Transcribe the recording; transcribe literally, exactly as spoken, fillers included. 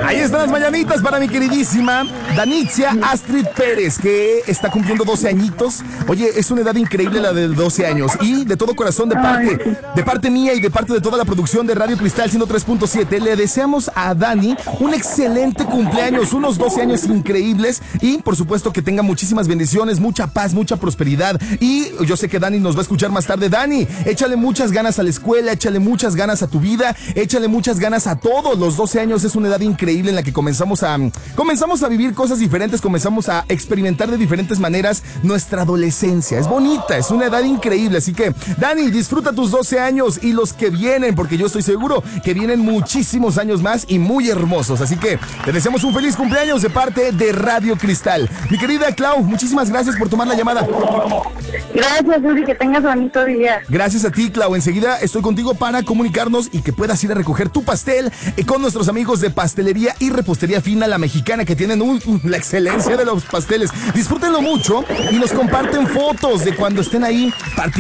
Ahí están las mañanitas para mi queridísima Danitza Astrid Pérez, que está cumpliendo doce añitos. Oye, es una edad increíble la de doce años. Y de todo corazón, de parte, de parte mía y de parte de toda la producción de Radio Cristal ciento tres punto siete, le deseamos a Dani un excelente cumpleaños, unos doce años increíbles. Y por supuesto que tenga muchísimas bendiciones, mucha paz, mucha prosperidad. Y yo sé que Dani nos va a escuchar más tarde. Dani, échale muchas ganas a la escuela, échale muchas ganas a tu vida, échale muchas ganas a todos. Los doce años es una edad increíble en la que comenzamos a comenzamos a vivir cosas diferentes, comenzamos a experimentar de diferentes maneras nuestra adolescencia. Es bonita, es una edad increíble, así que Dani, disfruta tus doce años y los que vienen, porque yo estoy seguro que vienen muchísimos años más y muy hermosos, así que te deseamos un feliz cumpleaños de parte de Radio Cristal. Mi querida Clau, muchísimas gracias por tomar la llamada. Gracias, Uri, que tengas bonito día. Gracias a ti, Clau. Enseguida estoy contigo para comunicarnos y que puedas ir a recoger tu pastel eh, con nuestros amigos de Pastelería y Repostería Fina La Mexicana, que tienen un, un, la excelencia de los pasteles. Disfrútenlo mucho y nos comparten fotos de cuando estén ahí partiendo